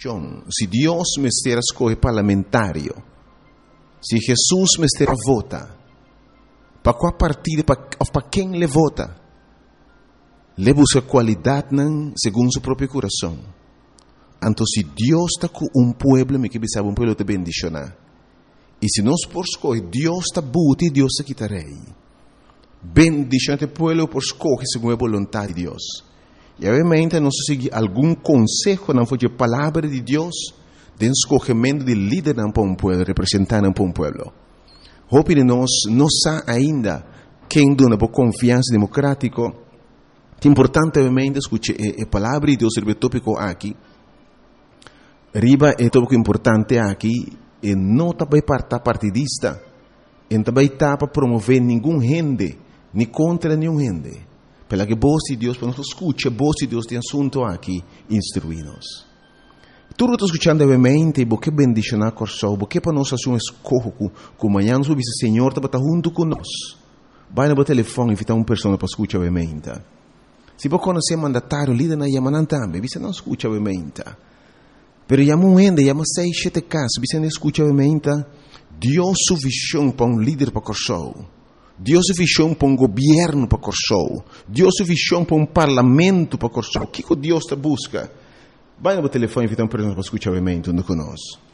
decisão. Se Deus me estiver escolher parlamentário, se Jesus me estiver vota, para qual partido, para quem ele vota? Ele busca qualidade segundo seu próprio coração. Então, se Deus está com pueblo, me que sabe pueblo te bendicionar. E se nós por escolher, Deus está buti, Deus está quitarei. Bendição te pueblo por escolher segundo a vontade de Deus. E obviamente nós seguimos algum conselho, não foi a palavra de Deus, de escolhimento de líder para um pueblo, representante para um pueblo. Hope de nós não sabe ainda quem dona por confiança democrática. É importante obviamente escutar a palavra de Deus sobre o tópico aqui. Riba é tópico importante aqui, e não também partidista, e também está para promover nenhum rende, nem contra nenhum rende. Pela que voz de Deus, para nós escutar a voz de Deus de assunto aqui, instruí-nos. Tudo está escutando obviamente, porque bendicionar a corção, porque para nós fazer um escorro, como amanhã nós ouvimos o Senhor está junto conosco. Vai no telefone e invitar uma pessoa para escutar obviamente. Se você conhecer mandatário, líder na Yamanan também, você não escuta obviamente. Pero llama gente, llama 6, 7 casos, você não escuta obviamente. Deus sua visão para um líder para corção. Deus sua visão para um governo para corção. Deus sua visão para um parlamento para corção. O que Deus está busca? Vai no telefone e invita uma pessoa para escutar obviamente conosco.